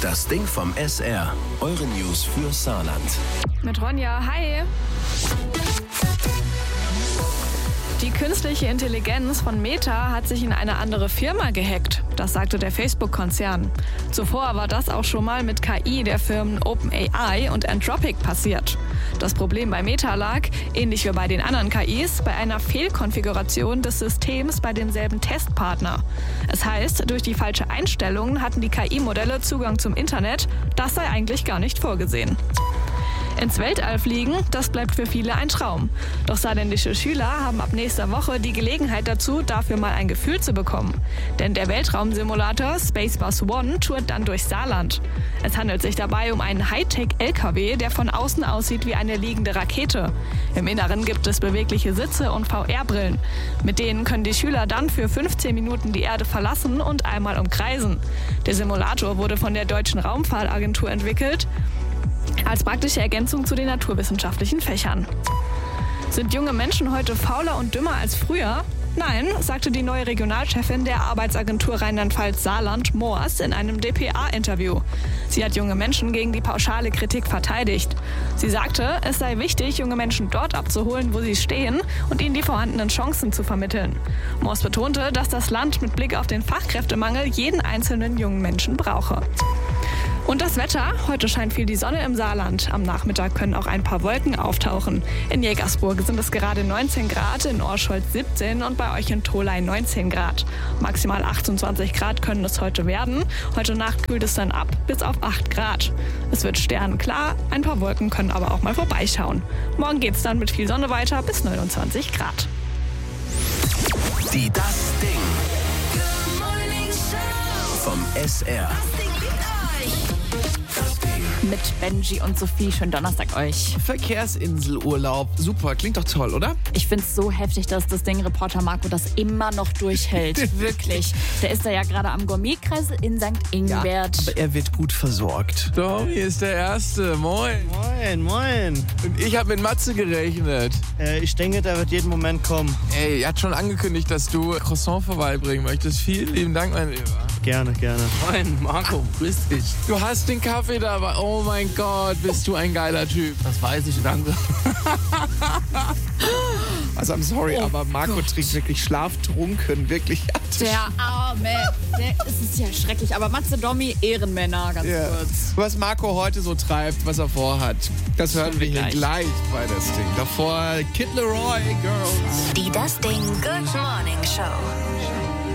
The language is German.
Das Ding vom SR. Eure News für Saarland. Mit Ronja, hi! Die künstliche Intelligenz von Meta hat sich in eine andere Firma gehackt. Das sagte der Facebook-Konzern. Zuvor war das auch schon mal mit KI der Firmen OpenAI und Anthropic passiert. Das Problem bei Meta lag, ähnlich wie bei den anderen KIs, bei einer Fehlkonfiguration des Systems bei demselben Testpartner. Es heißt, durch die falsche Einstellung hatten die KI-Modelle Zugang zum Internet. Das sei eigentlich gar nicht vorgesehen. Ins Weltall fliegen, das bleibt für viele ein Traum. Doch saarländische Schüler haben ab nächster Woche die Gelegenheit dazu, dafür mal ein Gefühl zu bekommen. Denn der Weltraumsimulator Spacebus One tourt dann durch Saarland. Es handelt sich dabei um einen Hightech-LKW, der von außen aussieht wie eine liegende Rakete. Im Inneren gibt es bewegliche Sitze und VR-Brillen. Mit denen können die Schüler dann für 15 Minuten die Erde verlassen und einmal umkreisen. Der Simulator wurde von der Deutschen Raumfahrtagentur entwickelt, als praktische Ergänzung zu den naturwissenschaftlichen Fächern. Sind junge Menschen heute fauler und dümmer als früher? Nein, sagte die neue Regionalchefin der Arbeitsagentur Rheinland-Pfalz-Saarland, Moors, in einem dpa-Interview. Sie hat junge Menschen gegen die pauschale Kritik verteidigt. Sie sagte, es sei wichtig, junge Menschen dort abzuholen, wo sie stehen und ihnen die vorhandenen Chancen zu vermitteln. Moors betonte, dass das Land mit Blick auf den Fachkräftemangel jeden einzelnen jungen Menschen brauche. Und das Wetter? Heute scheint viel die Sonne im Saarland. Am Nachmittag können auch ein paar Wolken auftauchen. In Jägersburg sind es gerade 19 Grad, in Orscholz 17 und bei euch in Tholey 19 Grad. Maximal 28 Grad können es heute werden. Heute Nacht kühlt es dann ab bis auf 8 Grad. Es wird sternenklar, ein paar Wolken können aber auch mal vorbeischauen. Morgen geht's dann mit viel Sonne weiter bis 29 Grad. Die Das Ding vom SR. Mit Benji und Sophie. Schönen Donnerstag euch. Verkehrsinselurlaub. Super, klingt doch toll, oder? Ich find's so heftig, dass das Ding-Reporter Marco das immer noch durchhält. Wirklich. Der ist da ja gerade am Gourmetkreis in St. Ingbert. Aber er wird gut versorgt. Tom, hier ist der Erste. Moin. Moin. Und ich habe mit Matze gerechnet. Ich denke, der wird jeden Moment kommen. Ey, er hat schon angekündigt, dass du Croissant vorbeibringen möchtest. Vielen lieben Dank, mein Lieber. Gerne. Moin, Marco, grüß dich. Du hast den Kaffee da, aber oh mein Gott, bist du ein geiler Typ. Das weiß ich, danke. Also, I'm sorry, aber Marco trinkt wirklich schlaftrunken, wirklich. Der Arme. Es ist ja schrecklich. Aber Matze, Dommi, Ehrenmänner, ganz kurz. Was Marco heute so treibt, was er vorhat, das hören wir hier gleich bei Das Ding. Davor Kid Leroy, Girls. Die Das Ding Good Morning Show.